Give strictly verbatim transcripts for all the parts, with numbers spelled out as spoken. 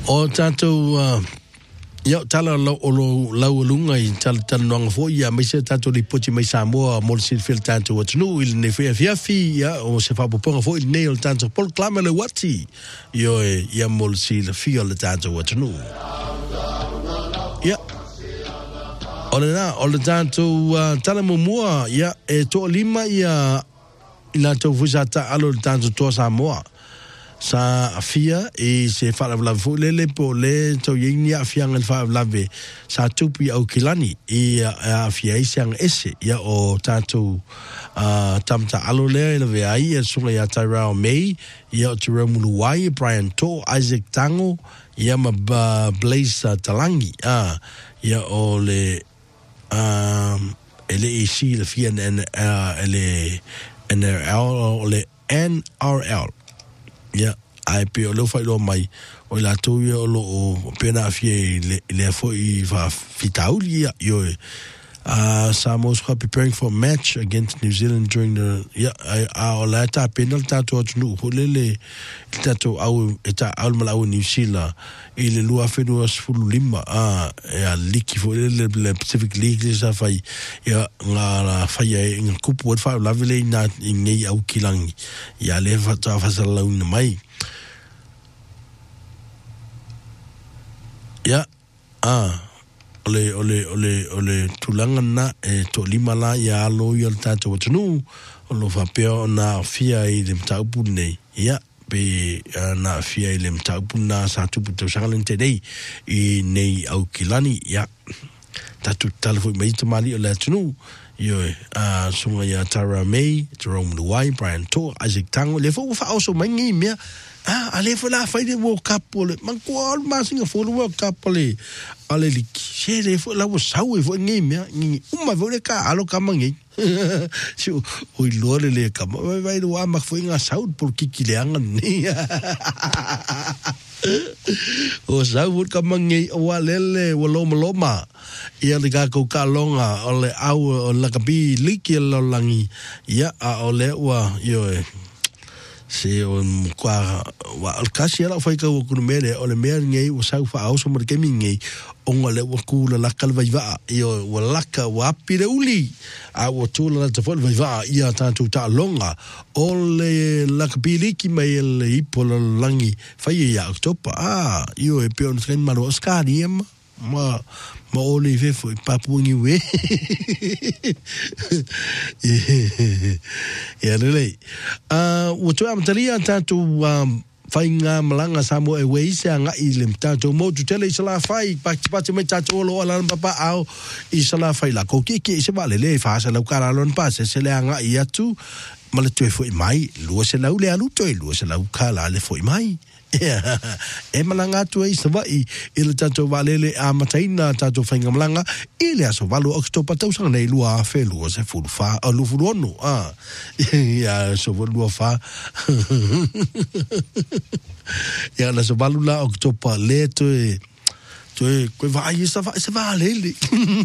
O tātou, uh, ia tala lau o lau alunga i tala tala noanga fo ia mai se tātou li poti mai Samoa mo le silfil tātou atunu ili ne fia fia fi ia o se whapoponga fo ili nei o le tātou pol klama le wati io e ia mo le silfil le tātou atunu ia o le na o le tātou uh, tala mumua ia e to lima ia ila tau fusata alo le tātou toa Samoa sa afia e se fala la fu lele po le to yini afia ngal fa la ve sa tupi au kilani e afia isang ese ya o tatu uh, tamta alole le ve ai e sunga ya Tyrell May ya Jerome Luai Brian To Isaac Tango ya ma Blaze uh, Talangi ah ya o le um ele isi le fia en uh, ele en o le N R L ya ai pe o lo fai lo mai o la tu yo lo o pena fie le le foi va fitauli yo uh Samoa's preparing for a match against New Zealand during the ya a o la ta penalty to no holele tato au eta al mala New Zealand ile lua fedo fulu lima a ya liki fo le Pacific League sa fai ya nga fai en kupu fa la vile na ngi au kilangi ya le fa ta fa sa la un mai ya ah ole ole ole ole tulanga na e to lima la ya lo yo tato watunu lo fa pe na fia i le taupu nei ya pe na fia i le taupu na sa tu puto salente dei i nei au kilani ya tatu talfo mai to mali ole tunu yo a sunga ya Tara May Jerome Luai Brian To Isaac Tango le fo fa also mangi mia ah ale fo la fa de World Cup le man ko ma singa fo World Cup le ale li se le fo la wo sau fo ngi mia ngi uma fo le ka alo ka mangi si o lo le ka vai vai do ama fo nga sau por kiki le anga ni o sau ka mangi o lele wo loma loma ia le ka ko ka longa o le au o la ka bi liki lo langi ia a o le wa yo se o kwa wa al kasi ala fai ka ko mere o le mere ngai o sau fa au so mar ke mingi o ngale wa ku la kal vai va io wa laka wa pire uli a o tu la te fol vai va ia tanto ta longa o le la kapili ki mai le ipo la langi fai ia oktopa ah io e pe on tren malo skadiem ma ma oli fe foi papu ni we ya le ah o tu am talia tanto fai ngā malanga Samoa e wei se anga i le mtato mo tu tele i sala fai pati pati me tato olo ala papa au i sala fai la koki ki se vale le fa sa lau kara lon pa se se le anga i atu ma le tue foi mai lua se lau le alu toi lua se lau kala le foi mai e malanga tu e sa vai i le tato vale le a mataina tato fai ngā malanga i le aso valu oktopa tau sanga nei lua fe lua se fulu fa a lu fulu onu ah ya so lua fa ya la so valu la oktopa le to e to e ko vai sa va sa va le le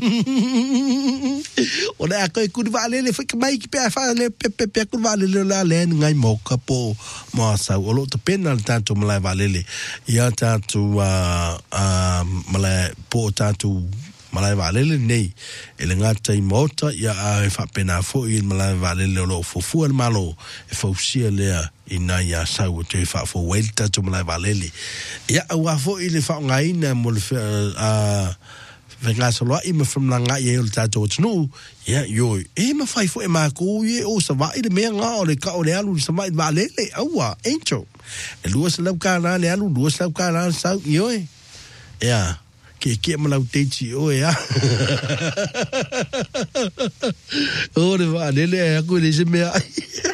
o le ko ku va le le fa mai ki pe fa le pe pe pe ku va le la le ngai mo ka po ma sa o lo te penal tanto mala va le le ya tanto a a mala po tanto mala va le le nei e le ngata i mota ya a fa pena fo i mala va le le lo fo fu el malo e fo sia le ina ya sa o te fa fo welta to mala va le le ya wa fo i le fa ngai na mo le a venga solo i me from langa ye o tato no ya yo e ma fai fo e ma ko ye o sa va i de me nga o le ka o le alu sa mai va le le awa encho e lu sa la ka na le alu lu sa ka na sa yo e ya ke ke ma la techi o ya o le va le le ko le se me